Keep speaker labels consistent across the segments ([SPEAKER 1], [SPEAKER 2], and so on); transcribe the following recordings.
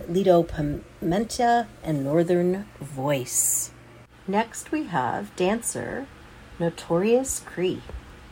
[SPEAKER 1] Lido Pimenta and Northern Voice. Next we have dancer Notorious Cree.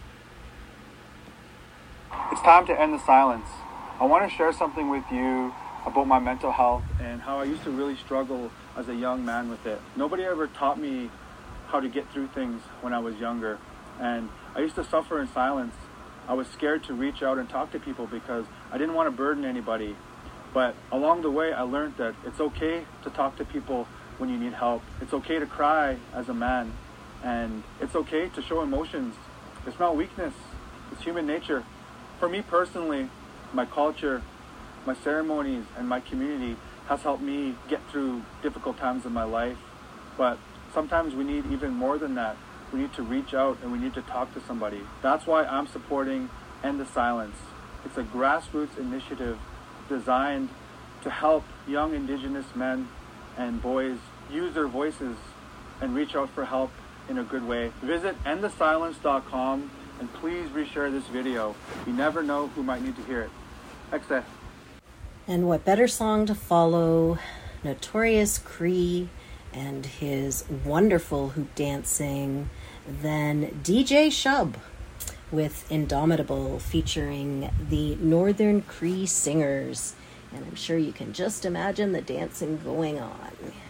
[SPEAKER 2] It's time to end the silence. I want to share something with you about my mental health and how I used to really struggle as a young man with it. Nobody ever taught me how to get through things when I was younger, and I used to suffer in silence. I was scared to reach out and talk to people because I didn't want to burden anybody. But along the way, I learned that it's okay to talk to people when you need help. It's okay to cry as a man, and it's okay to show emotions. It's not weakness, it's human nature. For me personally, my culture, my ceremonies, and my community has helped me get through difficult times in my life. But sometimes we need even more than that. We need to reach out and we need to talk to somebody. That's why I'm supporting End the Silence. It's a grassroots initiative designed to help young Indigenous men and boys use their voices and reach out for help in a good way. Visit endthesilence.com and please reshare this video. You never know who might need to hear it. Excellent.
[SPEAKER 1] And what better song to follow Notorious Cree and his wonderful hoop dancing than DJ Shub with Indomitable featuring the Northern Cree Singers. And I'm sure you can just imagine the dancing going on.